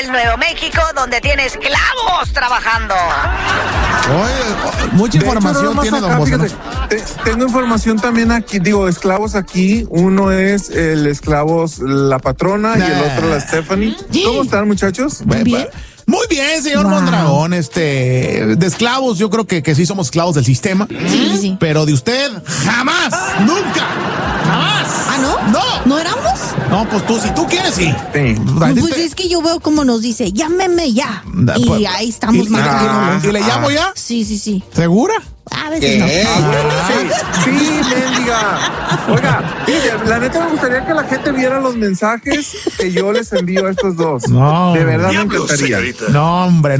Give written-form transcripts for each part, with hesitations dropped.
es Nuevo México, donde tiene esclavos trabajando. Oye, mucha información tiene don Bosco, ¿no? Tengo información también aquí, esclavos aquí. Uno es el esclavos la patrona y el otro la Stephanie. ¿Cómo están, muchachos? Bien. Muy bien, señor Mondragón. De esclavos, yo creo que sí somos esclavos del sistema. Sí. Pero de usted, jamás, nunca, jamás. ¿Ah, no? No. ¿No éramos? No, pues tú, si tú quieres, sí. Pues es que yo veo como nos dice, llámeme ya. Y Pues, ahí estamos marcando. ¿Y le llamo ya? Sí. ¿Segura? A veces no. Sí, mendiga. Oiga, la neta me gustaría que la gente viera los mensajes que yo les envío a estos dos. No. De verdad me encantaría. No, hombre,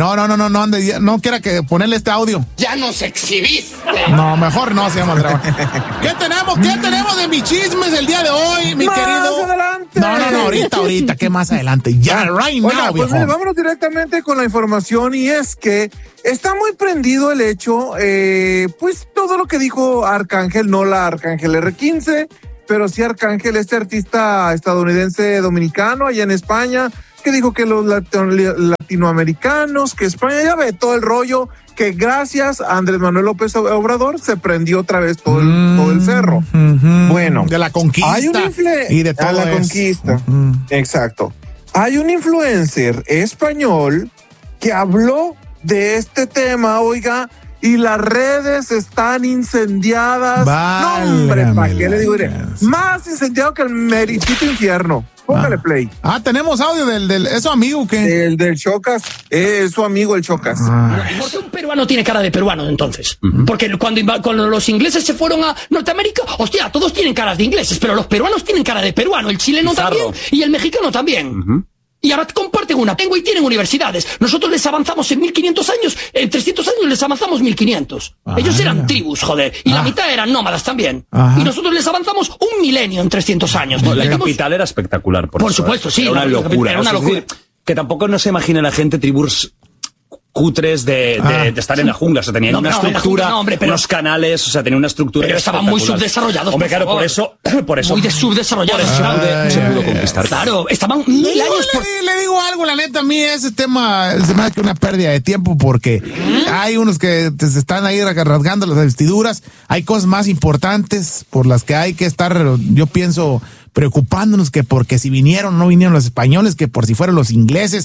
no quiera que ponerle este audio. Ya nos exhibiste. No, mejor no, señor Mondragón. ¿Qué tenemos de mis chismes el día de hoy, mi más querido? Adelante. No, ahorita, ¿qué más adelante? Ya, right Oiga, now, pues viejo. vámonos directamente con la información, y es que está muy prendido el hecho, pues todo lo que dijo Arcángel, no la Arcángel R15, pero sí Arcángel, este artista estadounidense dominicano allá en España, que dijo que los latinoamericanos, que España, ya ve todo el rollo, que gracias a Andrés Manuel López Obrador se prendió otra vez todo el cerro. Bueno, de la conquista hay y de todo la conquista. Exacto. Hay un influencer español que habló de este tema, oiga, y las redes están incendiadas. Válgame, No, hombre, ¿para qué le digo? Más incendiado que el meritito infierno. Póngale play. Tenemos audio del ¿es su amigo que? Del Chocas, es su amigo el Chocas. ¿Por qué un peruano tiene cara de peruano entonces? Porque cuando los ingleses se fueron a Norteamérica, hostia, todos tienen caras de ingleses, pero los peruanos tienen cara de peruano, el chileno también y el mexicano también. Y ahora comparten una lengua y tienen universidades. Nosotros les avanzamos en 1500 años, en 300 años les avanzamos 1500. Ellos eran tribus, joder, y la mitad eran nómadas también. Y nosotros les avanzamos 1 milenio en 300 años. La capital era espectacular, por supuesto, sí. Era una locura. Era una locura. Es decir, que tampoco no se imagina la gente tribus cutres de estar en la jungla, o sea, tenían una estructura, unos canales, o sea, tenían una estructura. Pero estaban muy subdesarrollados. Hombre, claro, por eso. Muy subdesarrollados. Se pudo conquistar. Claro, estaban 1000 años. Le digo algo, la neta, a mí ese tema se me hace una pérdida de tiempo, porque hay unos que se están ahí rasgando las vestiduras, hay cosas más importantes por las que hay que estar, yo pienso, preocupándonos, que porque si vinieron o no vinieron los españoles, que por si fueron los ingleses.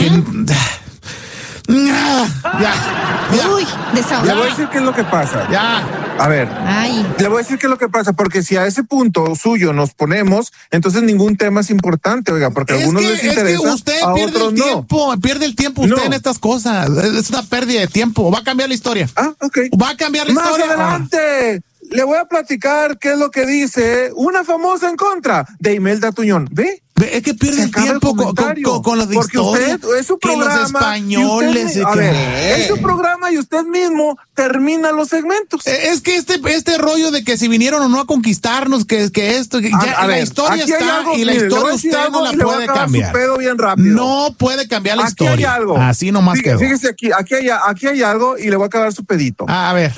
Ya. Uy, desahogado. Le voy a decir qué es lo que pasa. Ya. A ver, le voy a decir qué es lo que pasa, porque si a ese punto suyo nos ponemos, entonces ningún tema es importante, oiga, porque a algunos les interesa, es que usted a pierde otros el tiempo, pierde el tiempo usted en estas cosas. Es una pérdida de tiempo. Va a cambiar la historia. Ok. Va a cambiar la historia. Más adelante le voy a platicar qué es lo que dice una famosa en contra de Imelda Tuñón. ¿Ve? Es que pierde el tiempo con los de porque historia. Usted es su programa, que los españoles. Es su programa y usted mismo termina los segmentos. Es que este rollo de que si vinieron o no a conquistarnos, que esto, que ya la historia está algo, y la historia usted no la puede cambiar. Bien rápido. No puede cambiar la aquí historia. Hay algo. Así nomás quedó. Fíjese aquí hay algo y le voy a acabar su pedito. A ver,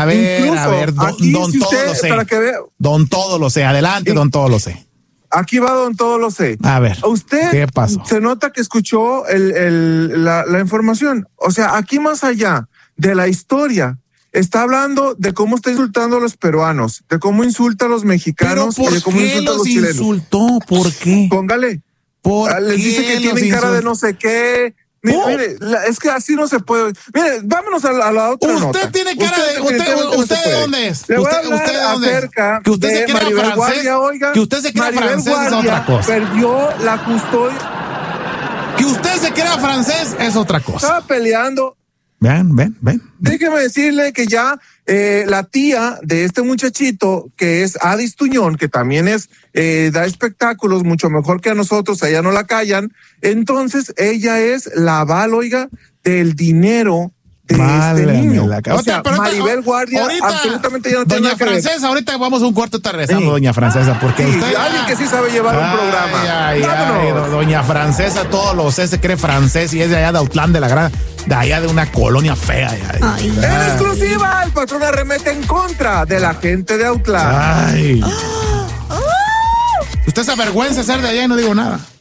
don Todo Lo Sé. Adelante, don Todo Lo Sé. Aquí va don Todo Lo Sé. A ver, usted ¿qué pasó? Se nota que escuchó la información. O sea, aquí más allá de la historia, está hablando de cómo está insultando a los peruanos, de cómo insulta a los mexicanos y de cómo insulta a los chilenos. Insultó? ¿Por qué? Póngale. Les dice que tienen cara de no sé qué. Mire, es que así no se puede. Mire, vámonos a la otra nota. Usted tiene cara ¿Usted de dónde es? Le voy a hablar acerca que usted de se crea Maribel francés. Guardia, oiga. Que usted se crea Maribel francés Guardia es otra cosa. Perdió la custodia. Que usted se crea francés es otra cosa. Estaba peleando. Ven. Déjeme decirle que ya la tía de este muchachito, que es Adis Tuñón, que también da espectáculos mucho mejor que a nosotros, allá no la callan, entonces ella es la aval, oiga, del dinero de este niño. O sea, Maribel Guardia absolutamente ya no tiene nada que ver. Doña Francesa, ahorita vamos a un cuarto, está rezando doña Francesa, porque usted... alguien que sí sabe llevar un programa. Doña Francesa, todo lo sé, se cree francés y es de allá de Autlán, de allá de una colonia fea. En exclusiva, el patrón arremete en contra de la gente de Autlán. Usted se avergüenza de ser de allá y no digo nada.